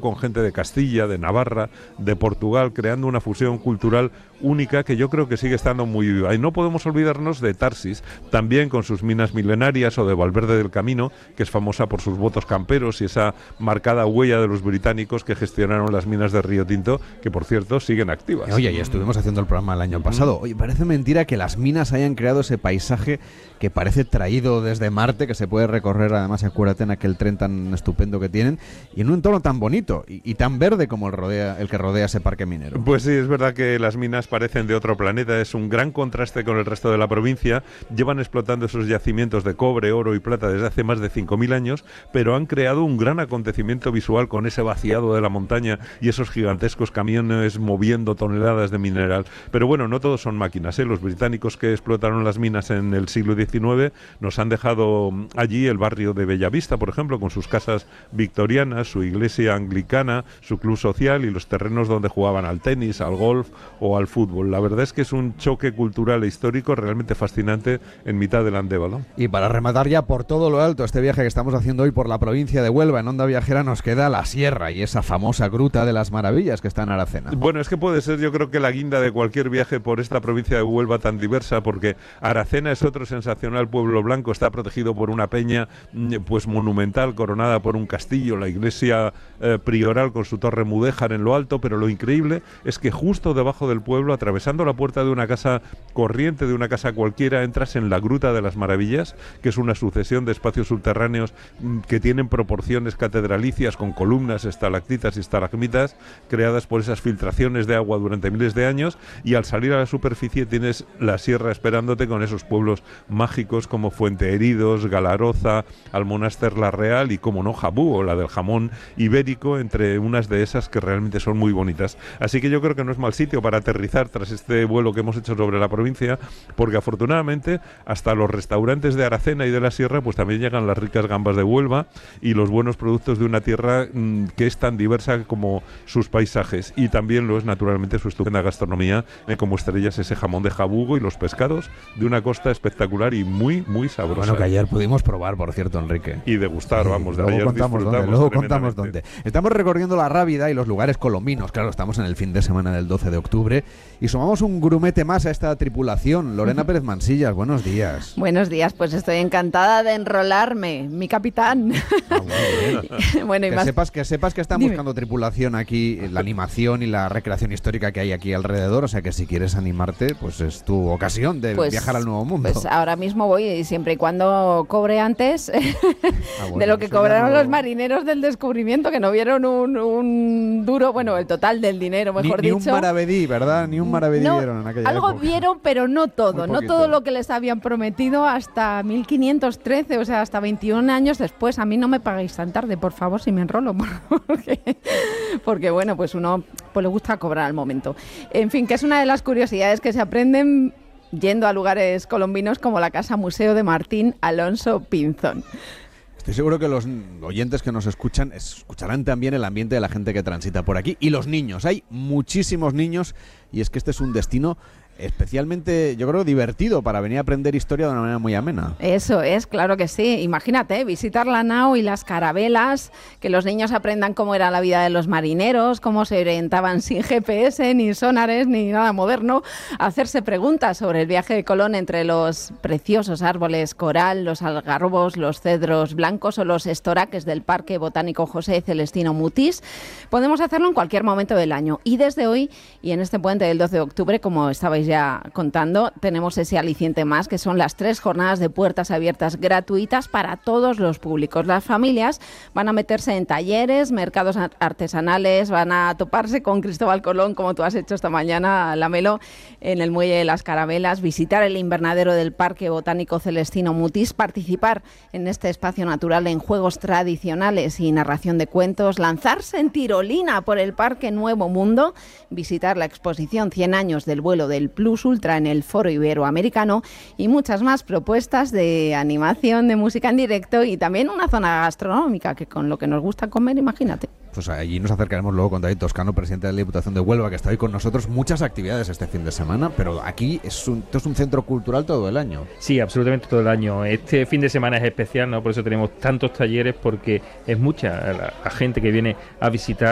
con gente de Castilla, de Navarra, de Portugal, creando una fusión cultural única que yo creo que sigue estando muy viva. Y no podemos olvidarnos de Tarsis, también con sus minas milenarias, o de Valverde del Camino, que es famosa por sus votos camperos y esa marcada huella de los británicos que gestionaron las minas de Río Tinto, que por cierto siguen activas. Oye, y estuvimos haciendo el programa el año pasado. Oye, parece mentira que las minas hayan creado ese paisaje que parece traído desde Marte, que se puede recorrer, además, acuérdate, en aquel tren tan estupendo que tienen, y en un entorno tan bonito y tan verde como el que rodea ese parque minero. Pues sí, es verdad que las minas parecen de otro planeta, es un gran contraste con el resto de la provincia. Llevan explotando esos yacimientos de cobre, oro y plata desde hace más de 5.000 años, pero han creado un gran acontecimiento visual con ese vaciado de la montaña y esos gigantescos camiones moviendo toneladas de mineral. Pero bueno, no todos son máquinas, ¿eh? Los británicos que explotaron las minas en el siglo XIX nos han dejado allí el barrio de Bellavista, por ejemplo, con sus casas victorianas, su iglesia anglicana, su club social y los terrenos donde jugaban al tenis, al golf o al fútbol. La verdad es que es un choque cultural e histórico realmente fascinante en mitad del Andévalo. Y para rematar ya por todo lo alto este viaje que estamos haciendo hoy por la provincia de Huelva, en Onda Viajera nos queda la sierra y esa famosa Gruta de las Maravillas que está en Aracena. Bueno, es que puede ser, yo creo que la guinda de cualquier viaje por esta provincia de Huelva tan diversa, porque Aracena es otro sensacional pueblo blanco, está protegido por una peña pues monumental, coronada por un castillo, la iglesia prioral con su torre mudéjar en lo alto, pero lo increíble es que justo debajo del pueblo, atravesando la puerta de una casa corriente, de una casa cualquiera, entras en la Gruta de las Maravillas, que es una sucesión de espacios subterráneos que tienen proporciones catedralicias, con columnas, estalactitas y estalagmitas, creadas por esas filtraciones de agua durante miles de años, y al salir a la superficie tienes la sierra esperándote con esos pueblos mágicos como Fuenteheridos, Galaroza, Almonaster la Real y, como no, Jabú, o la del jamón ibérico, entre unas de esas que realmente son muy bonitas. Así que yo creo que no es mal sitio para aterrizar tras este vuelo que hemos hecho sobre la provincia, porque afortunadamente hasta los restaurantes de Aracena y de la sierra pues también llegan las ricas gambas de Huelva y los buenos productos de una tierra que es tan diversa como sus paisajes, y también lo es naturalmente su estupenda gastronomía, como estrellas ese jamón de Jabugo y los pescados de una costa espectacular y muy, muy sabrosa. Bueno, que ayer pudimos probar, por cierto, Enrique. Y degustar, vamos, de luego ayer contamos dónde. Estamos recorriendo la Rábida y los lugares colombinos. Claro, estamos en el fin de semana del 12 de octubre y sumamos un grumete más a esta tripulación. Lorena Pérez Mansillas, buenos días. Buenos días, pues estoy encantada de enrolarme, mi capitán. Bueno, y que sepas que están buscando tripulación aquí, la animación y la recreación histórica que hay aquí alrededor, o sea que si quieres animarte, pues es tu ocasión de viajar al nuevo mundo. Pues ahora mismo voy, siempre y cuando cobre antes de lo que cobraron los marineros del descubrimiento, que no vieron un duro, bueno, el total del dinero, mejor dicho. Ni un maravedí, ¿verdad? Ni un maravedí vieron en aquella algo época. Vieron, pero no todo lo que les habían prometido hasta 1513, o sea, hasta 21 años después. A mí no me paguéis tan tarde, por favor, si me enrolo, porque bueno, pues uno pues le gusta cobrar al momento. En fin, que es una de las curiosidades que se aprenden yendo a lugares colombinos como la Casa Museo de Martín Alonso Pinzón. Estoy seguro que los oyentes que nos escucharán también el ambiente de la gente que transita por aquí. Y los niños, hay muchísimos niños, y es que este es un destino especialmente, yo creo, divertido para venir a aprender historia de una manera muy amena. Eso es, claro que sí. Imagínate, visitar la nao y las carabelas, que los niños aprendan cómo era la vida de los marineros, cómo se orientaban sin GPS, ni sonares, ni nada moderno, hacerse preguntas sobre el viaje de Colón entre los preciosos árboles coral, los algarrobos, los cedros blancos o los estoraques del Parque Botánico José Celestino Mutis. Podemos hacerlo en cualquier momento del año. Y desde hoy, y en este puente del 12 de octubre, como estabais ya contando, tenemos ese aliciente más, que son las 3 jornadas de puertas abiertas gratuitas para todos los públicos. Las familias van a meterse en talleres, mercados artesanales, van a toparse con Cristóbal Colón, como tú has hecho esta mañana, Lamelo, en el Muelle de las Carabelas, visitar el invernadero del Parque Botánico Celestino Mutis, participar en este espacio natural en juegos tradicionales y narración de cuentos, lanzarse en tirolina por el Parque Nuevo Mundo, visitar la exposición 100 años del vuelo del Plus Ultra en el Foro Iberoamericano y muchas más propuestas de animación, de música en directo y también una zona gastronómica, que con lo que nos gusta comer, imagínate. Pues allí nos acercaremos luego con David Toscano, presidente de la Diputación de Huelva, que está hoy con nosotros. Muchas actividades este fin de semana, pero aquí esto es un centro cultural todo el año. Sí, absolutamente todo el año. Este fin de semana es especial, ¿no? Por eso tenemos tantos talleres, porque es mucha la gente que viene a visitar